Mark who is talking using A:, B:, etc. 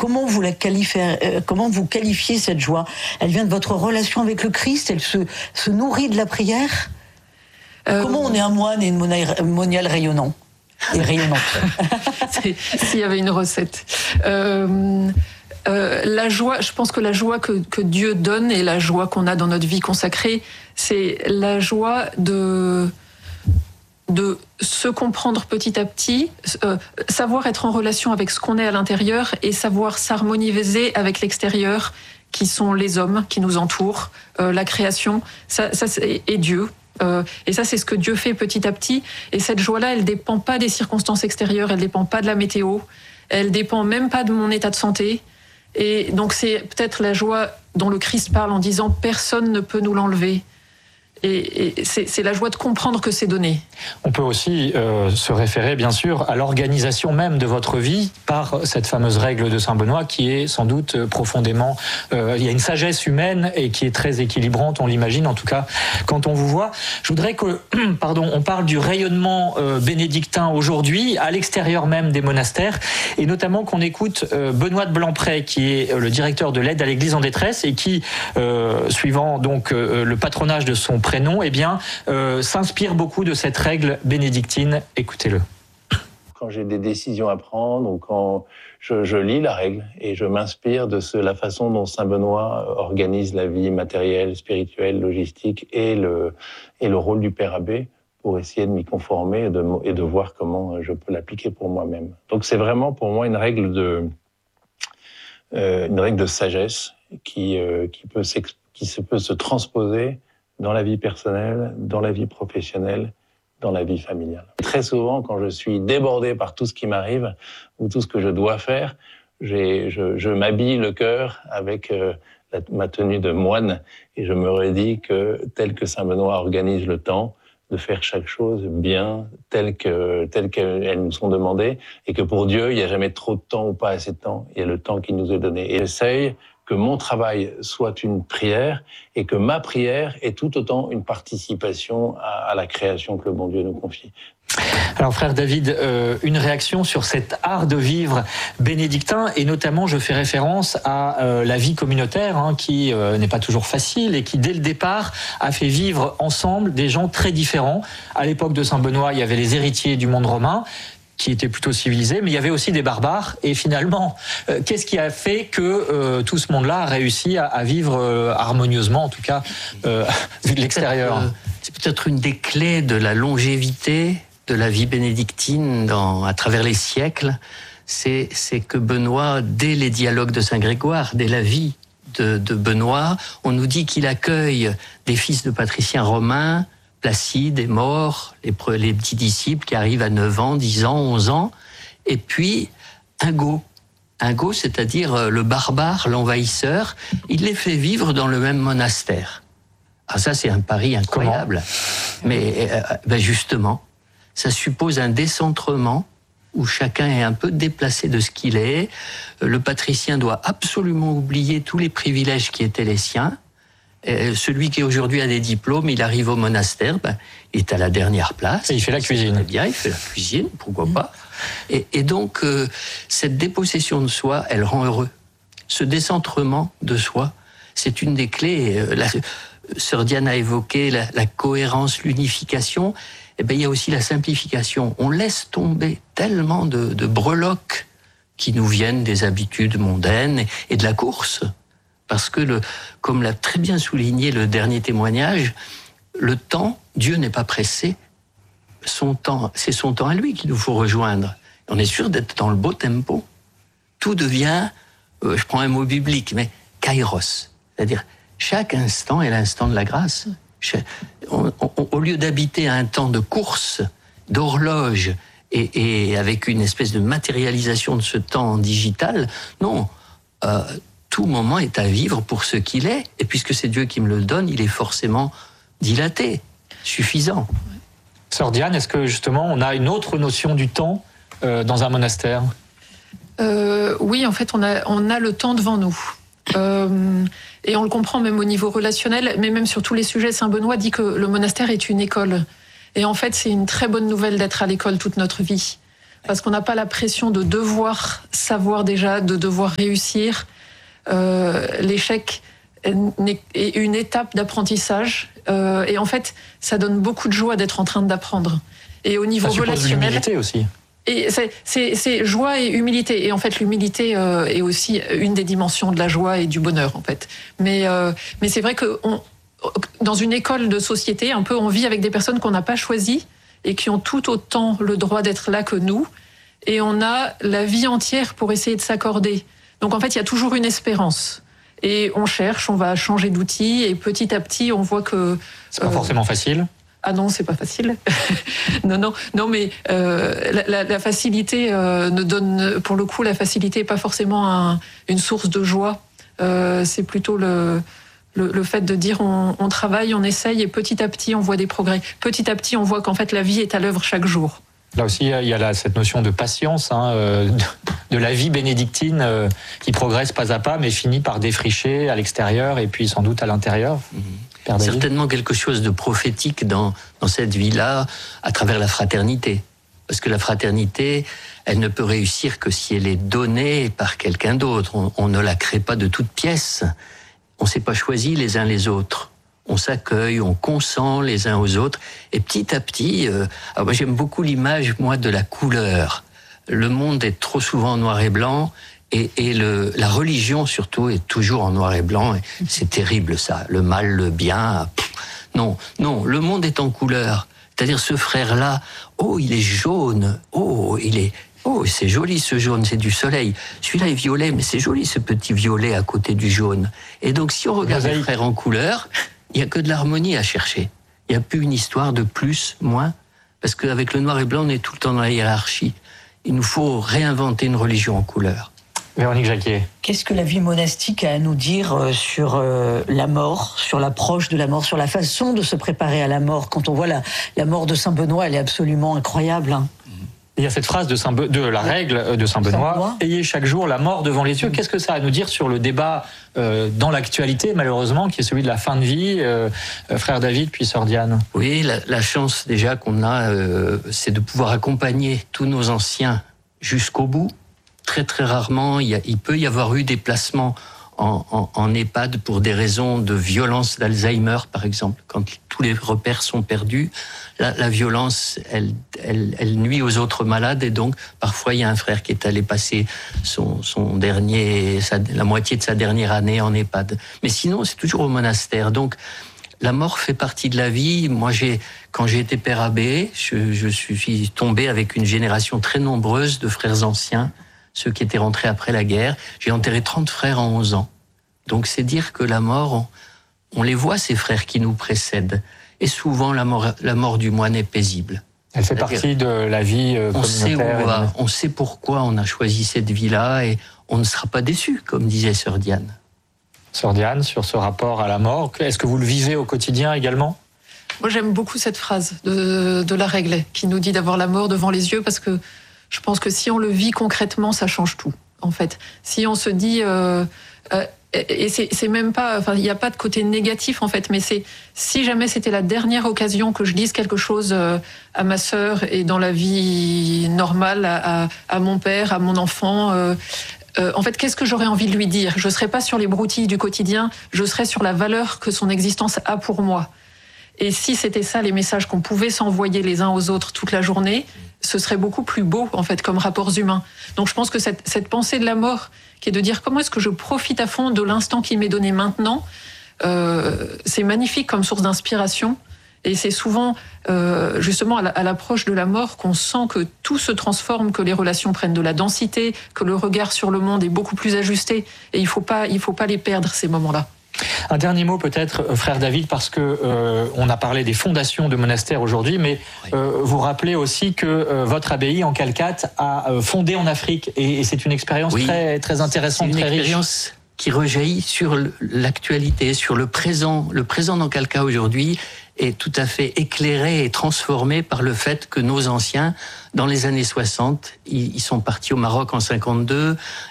A: comment vous qualifiez cette joie? Elle vient de votre relation avec le Christ? Elle se nourrit de la prière? Comment on est un moine et une moniale rayonnant et rayonnante?
B: S'il y avait une recette. La joie, je pense que la joie que Dieu donne et la joie qu'on a dans notre vie consacrée, c'est la joie de se comprendre petit à petit, savoir être en relation avec ce qu'on est à l'intérieur et savoir s'harmoniser avec l'extérieur, qui sont les hommes qui nous entourent, la création, et Dieu. Et ça, c'est ce que Dieu fait petit à petit. Et cette joie-là, elle dépend pas des circonstances extérieures, elle dépend pas de la météo, elle dépend même pas de mon état de santé. Et donc c'est peut-être la joie dont le Christ parle en disant « personne ne peut nous l'enlever ». Et c'est la joie de comprendre que c'est donné.
C: On peut aussi se référer, bien sûr, à l'organisation même de votre vie par cette fameuse règle de Saint-Benoît qui est sans doute profondément... il y a une sagesse humaine et qui est très équilibrante, on l'imagine, en tout cas, quand on vous voit. Je voudrais que, on parle du rayonnement bénédictin aujourd'hui, à l'extérieur même des monastères, et notamment qu'on écoute Benoît de Blancpré, qui est le directeur de l'aide à l'Église en détresse et qui, suivant donc le patronage de son prénom, s'inspire beaucoup de cette règle bénédictine. Écoutez-le.
D: Quand j'ai des décisions à prendre ou quand je lis la règle et je m'inspire de la façon dont Saint Benoît organise la vie matérielle, spirituelle, logistique et le rôle du Père Abbé pour essayer de m'y conformer et de voir comment je peux l'appliquer pour moi-même. Donc c'est vraiment pour moi une règle de sagesse qui peut se transposer dans la vie personnelle, dans la vie professionnelle, dans la vie familiale. Très souvent, quand je suis débordé par tout ce qui m'arrive ou tout ce que je dois faire, je m'habille le cœur avec ma tenue de moine et je me redis que tel que Saint Benoît organise le temps, de faire chaque chose bien, telle qu'elles nous sont demandées, et que pour Dieu, il n'y a jamais trop de temps ou pas assez de temps, il y a le temps qui nous est donné. Et j'essaye que mon travail soit une prière et que ma prière est tout autant une participation à la création que le bon Dieu nous confie.
C: Alors frère David, une réaction sur cet art de vivre bénédictin et notamment je fais référence à la vie communautaire qui n'est pas toujours facile et qui dès le départ a fait vivre ensemble des gens très différents. À l'époque de Saint Benoît, il y avait les héritiers du monde romain qui étaient plutôt civilisés, mais il y avait aussi des barbares. Et finalement, qu'est-ce qui a fait que tout ce monde-là a réussi à vivre harmonieusement, en tout cas, vu de l'extérieur?
E: C'est peut-être une des clés de la longévité de la vie bénédictine à travers les siècles. C'est que Benoît, dès les dialogues de Saint Grégoire, dès la vie de Benoît, on nous dit qu'il accueille des fils de patriciens romains, Placide est mort, les petits disciples qui arrivent à 9 ans, 10 ans, 11 ans, et puis un go, c'est-à-dire le barbare, l'envahisseur, il les fait vivre dans le même monastère. Ah, ça c'est un pari incroyable. Mais justement, ça suppose un décentrement où chacun est un peu déplacé de ce qu'il est. Le patricien doit absolument oublier tous les privilèges qui étaient les siens. Celui qui aujourd'hui a des diplômes, il arrive au monastère, il est à la dernière place.
C: Et il fait la cuisine.
E: Bien, il fait la cuisine, pourquoi pas. Et donc, cette dépossession de soi, elle rend heureux. Ce décentrement de soi, c'est une des clés. Sœur Diane a évoqué la cohérence, l'unification. Il y a aussi la simplification. On laisse tomber tellement de breloques qui nous viennent des habitudes mondaines et de la course. Parce que, comme l'a très bien souligné le dernier témoignage, le temps, Dieu n'est pas pressé. C'est son temps à lui qu'il nous faut rejoindre. On est sûr d'être dans le beau tempo. Tout devient, je prends un mot biblique, mais kairos. C'est-à-dire, chaque instant est l'instant de la grâce. Au lieu d'habiter un temps de course, d'horloge, et avec une espèce de matérialisation de ce temps digital, non, tout moment est à vivre pour ce qu'il est, et puisque c'est Dieu qui me le donne, il est forcément dilaté, suffisant.
C: Sœur Diane, est-ce que justement on a une autre notion du temps dans un monastère?
B: Oui, en fait, on a le temps devant nous. Et on le comprend même au niveau relationnel, mais même sur tous les sujets. Saint Benoît dit que le monastère est une école. Et en fait, c'est une très bonne nouvelle d'être à l'école toute notre vie. parce qu'on n'a pas la pression de devoir savoir déjà, de devoir réussir. L'échec est une étape d'apprentissage, et en fait, ça donne beaucoup de joie d'être en train d'apprendre. Et au niveau relationnel,
C: ça suppose de l'humilité aussi.
B: Et c'est joie et humilité. Et en fait, l'humilité est aussi une des dimensions de la joie et du bonheur, en fait. Mais c'est vrai que dans une école de société, un peu, on vit avec des personnes qu'on n'a pas choisies et qui ont tout autant le droit d'être là que nous. Et on a la vie entière pour essayer de s'accorder. Donc, en fait, il y a toujours une espérance. Et on cherche, on va changer d'outil. Et petit à petit, on voit que...
C: C'est pas forcément facile.
B: Ah non, c'est pas facile. non, mais la facilité ne donne, pour le coup, la facilité n'est pas forcément une source de joie. C'est plutôt le fait de dire on travaille, on essaye, et petit à petit on voit des progrès. Petit à petit, on voit qu'en fait la vie est à l'œuvre chaque jour.
C: Là aussi, il y a cette notion de patience, de la vie bénédictine qui progresse pas à pas, mais finit par défricher à l'extérieur et puis sans doute à l'intérieur.
E: Certainement quelque chose de prophétique dans cette vie-là, à travers la fraternité. Parce que la fraternité, elle ne peut réussir que si elle est donnée par quelqu'un d'autre. On ne la crée pas de toutes pièces. On ne s'est pas choisi les uns les autres. On s'accueille, on consent les uns aux autres. Et petit à petit, moi j'aime beaucoup l'image, moi, de la couleur. Le monde est trop souvent en noir et blanc. Et la religion, surtout, est toujours en noir et blanc. Et c'est terrible, ça. Le mal, le bien. Non, le monde est en couleur. C'est-à-dire, ce frère-là, il est jaune. C'est joli, ce jaune, c'est du soleil. Celui-là est violet, mais c'est joli, ce petit violet à côté du jaune. Et donc, si on regarde les frères en couleur, il n'y a que de l'harmonie à chercher. Il n'y a plus une histoire de plus, moins. Parce qu'avec le noir et blanc, on est tout le temps dans la hiérarchie. Il nous faut réinventer une religion en couleur.
C: Véronique Jacquier.
A: Qu'est-ce que la vie monastique a à nous dire sur la mort, sur l'approche de la mort, sur la façon de se préparer à la mort? Quand on voit la mort de Saint Benoît, elle est absolument incroyable.
C: Il y a cette phrase de la règle de Saint Benoît, « Ayez chaque jour la mort devant les yeux ». Qu'est-ce que ça a à nous dire sur le débat dans l'actualité, malheureusement, qui est celui de la fin de vie, frère David, puis sœur Diane?
E: Oui, la chance déjà qu'on a, c'est de pouvoir accompagner tous nos anciens jusqu'au bout. Très très rarement, il peut y avoir eu des placements en EHPAD pour des raisons de violence d'Alzheimer, par exemple, quand tous les repères sont perdus. La violence, elle nuit aux autres malades, et donc parfois il y a un frère qui est allé passer la moitié de sa dernière année en EHPAD. Mais sinon, c'est toujours au monastère. Donc la mort fait partie de la vie. Moi, quand j'ai été père abbé, je suis tombé avec une génération très nombreuse de frères anciens, ceux qui étaient rentrés après la guerre. J'ai enterré 30 frères en 11 ans. Donc c'est dire que la mort, on les voit, ces frères qui nous précèdent. Et souvent, la mort du moine est paisible.
C: Elle fait partie de la vie communautaire.
E: On sait où on va, on sait pourquoi on a choisi cette vie-là, et on ne sera pas déçu, comme disait sœur Diane.
C: Sœur Diane, sur ce rapport à la mort, est-ce que vous le vivez au quotidien également?
B: Moi, j'aime beaucoup cette phrase de la règle qui nous dit d'avoir la mort devant les yeux, parce que je pense que si on le vit concrètement, ça change tout, en fait. Si on se dit... et c'est même pas... Enfin, il n'y a pas de côté négatif, en fait, mais c'est... Si jamais c'était la dernière occasion que je dise quelque chose à ma sœur, et dans la vie normale, à mon père, à mon enfant... en fait, qu'est-ce que j'aurais envie de lui dire? Je ne serais pas sur les broutilles du quotidien, je serais sur la valeur que son existence a pour moi. Et si c'était ça, les messages qu'on pouvait s'envoyer les uns aux autres toute la journée, ce serait beaucoup plus beau, en fait, comme rapports humains. Donc je pense que cette pensée de la mort, qui est de dire comment est-ce que je profite à fond de l'instant qui m'est donné maintenant, c'est magnifique comme source d'inspiration. Et c'est souvent, justement, à l'approche de la mort qu'on sent que tout se transforme, que les relations prennent de la densité, que le regard sur le monde est beaucoup plus ajusté. Et il faut pas les perdre, ces moments-là.
C: Un dernier mot peut-être, frère David, parce que on a parlé des fondations de monastères aujourd'hui, mais vous rappelez aussi que votre abbaye en Calcate a fondé en Afrique, et c'est une expérience très, très intéressante, très riche.
E: C'est une expérience qui rejaillit sur l'actualité, sur le présent. Le présent dans Calcate aujourd'hui est tout à fait éclairé et transformé par le fait que nos anciens, dans les années 60, ils sont partis au Maroc en 52,